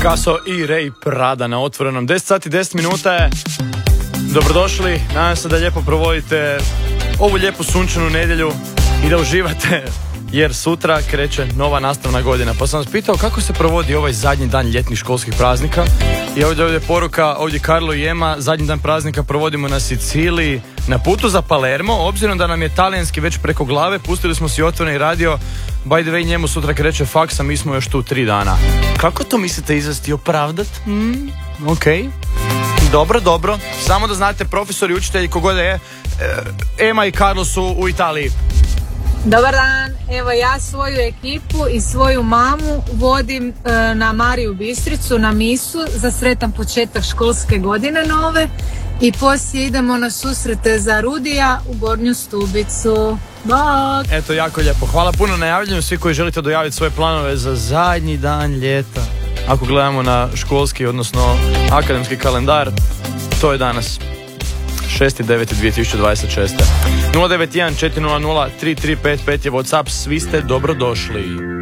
Picasso i Ray Prada na Otvorenom. 10 sati 10 minuta je. Dobrodošli, nadam se da lijepo provodite ovu lijepu sunčanu nedjelju i da uživate, jer sutra kreće nova nastavna godina. Pa sam vas pitao kako se provodi ovaj zadnji dan ljetnih školskih praznika. I ovdje je poruka, ovdje Karlo i Ema, zadnji dan praznika provodimo na Siciliji, na putu za Palermo. Obzirom da nam je talijanski već preko glave, pustili smo si Otvoreni radio. By the way, njemu sutra kreće faks, a mi smo još tu 3 dana. Kako to mislite izvesti i opravdat? Ok. Dobro. Samo da znate, profesori, učitelji, kogod je, Ema i Karlo su u Italiji. Dobar dan, evo ja svoju ekipu i svoju mamu vodim na Mariju Bistricu na misu za sretan početak školske godine nove i poslije idemo na susrete za Rudija u Gornju Stubicu. Bok! Eto, jako lijepo. Hvala puno na javljanju, svi koji želite dojaviti svoje planove za zadnji dan ljeta. Ako gledamo na školski, odnosno akademski kalendar, to je danas 6.9.2026. 091 400 3355 je WhatsApp, svi ste dobrodošli.